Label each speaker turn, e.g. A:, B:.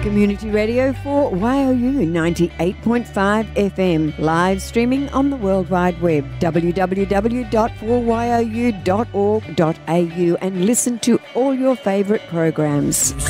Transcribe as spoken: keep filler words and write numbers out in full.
A: Community radio for Y O U ninety-eight point five F M. Live streaming on the World Wide Web, w w w dot four y o u dot org dot a u, and listen to all your favourite programs.